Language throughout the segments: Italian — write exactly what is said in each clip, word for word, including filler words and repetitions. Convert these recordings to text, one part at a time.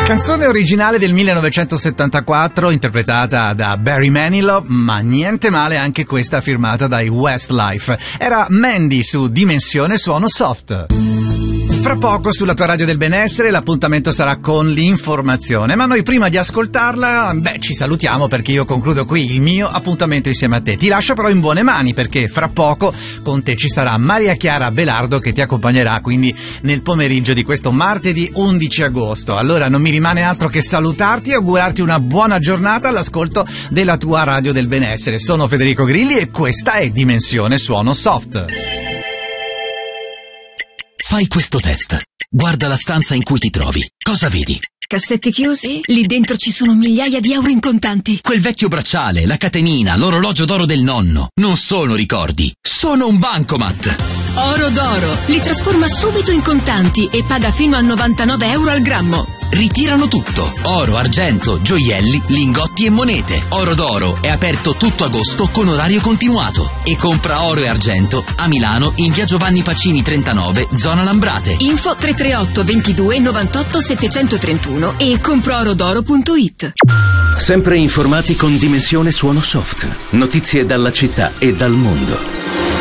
Canzone originale del millenovecentosettantaquattro interpretata da Barry Manilow, ma niente male anche questa firmata dai Westlife. Era Mandy su Dimensione Suono Soft. Fra poco sulla tua radio del benessere l'appuntamento sarà con l'informazione, ma noi prima di ascoltarla, beh, ci salutiamo perché io concludo qui il mio appuntamento insieme a te. Ti lascio però in buone mani perché fra poco con te ci sarà Maria Chiara Belardo che ti accompagnerà quindi nel pomeriggio di questo martedì undici agosto. Allora non mi rimane altro che salutarti e augurarti una buona giornata all'ascolto della tua radio del benessere. Sono Federico Grilli e questa è Dimensione Suono Soft. Fai questo test. Guarda la stanza in cui ti trovi. Cosa vedi? Cassetti chiusi? Lì dentro ci sono migliaia di euro in contanti. Quel vecchio bracciale, la catenina, l'orologio d'oro del nonno. Non sono ricordi, sono un bancomat. Oro d'oro. Li trasforma subito in contanti e paga fino a novantanove euro al grammo. Ritirano tutto. Oro, argento, gioielli, lingotti e monete. Oro d'oro è aperto tutto agosto con orario continuato. E compra oro e argento a Milano in via Giovanni Pacini trentanove, zona Lambrate. Info tre tre otto ventidue novantotto settecentotrentuno e comproorodoro punto it. Sempre informati con Dimensione Suono Soft. Notizie dalla città e dal mondo.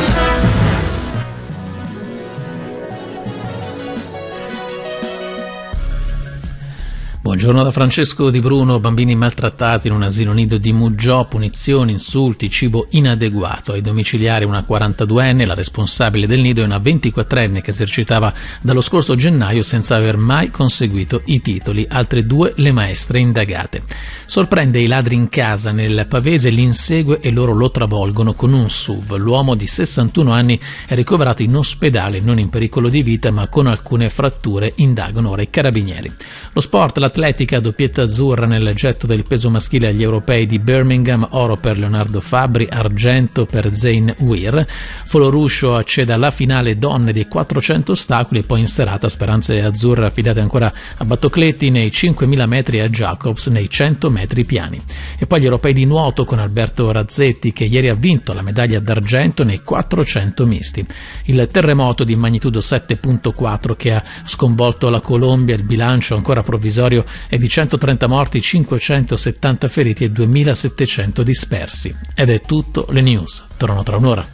Buongiorno da Francesco Di Bruno. Bambini maltrattati in un asilo nido di Muggiò, punizioni, insulti, cibo inadeguato. Ai domiciliari una quarantaduenne, la responsabile del nido, e una ventiquattrenne che esercitava dallo scorso gennaio senza aver mai conseguito i titoli. Altre due le maestre indagate. Sorprende i ladri in casa nel Pavese, li insegue e loro lo travolgono con un S U V. L'uomo di sessantuno anni è ricoverato in ospedale, non in pericolo di vita ma con alcune fratture. Indagano ora i carabinieri. Lo sport, l'atletica, doppietta azzurra nel getto del peso maschile agli europei di Birmingham, oro per Leonardo Fabbri, argento per Zayn Weir. Foloruscio accede alla finale donne dei quattrocento ostacoli e poi in serata speranze azzurre affidate ancora a Battocletti nei cinquemila metri e a Jacobs nei cento metri piani. E poi gli europei di nuoto con Alberto Razzetti che ieri ha vinto la medaglia d'argento nei quattrocento misti. Il terremoto di magnitudo sette virgola quattro che ha sconvolto la Colombia, il bilancio ancora provvisorio è di centotrenta morti, cinquecentosettanta feriti e duemilasettecento dispersi. Ed è tutto, le news tornano tra un'ora.